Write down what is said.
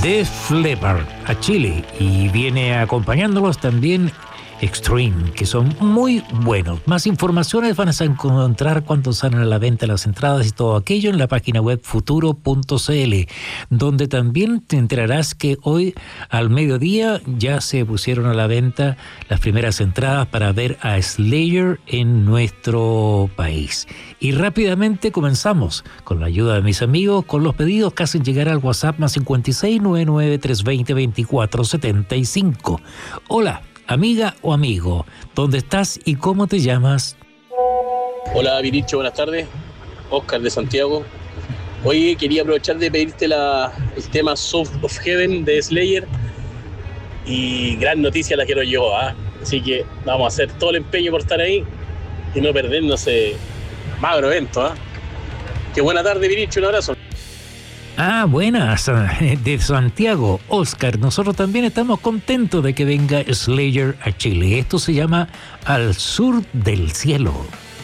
Def Leppard a Chile, y viene acompañándolos también Extreme, que son muy buenos. Más informaciones van a encontrar cuando salen a la venta las entradas y todo aquello en la página web futuro.cl, donde también te enterarás que hoy al mediodía ya se pusieron a la venta las primeras entradas para ver a Slayer en nuestro país. Y rápidamente comenzamos con la ayuda de mis amigos con los pedidos que hacen llegar al WhatsApp más 5699 320 2475. Hola, amiga o amigo, ¿dónde estás y cómo te llamas? Hola Vinicho, buenas tardes. Oscar de Santiago. Oye, quería aprovechar de pedirte el tema Soul of Heaven de Slayer. Y gran noticia la que nos llegó, ¿eh? Así que vamos a hacer todo el empeño por estar ahí y no perdernos ese magro evento, ¿eh? Qué buena tarde, Vinicho, un abrazo. Ah, buenas, de Santiago, Oscar. Nosotros también estamos contentos de que venga Slayer a Chile. Esto se llama Al Sur del Cielo.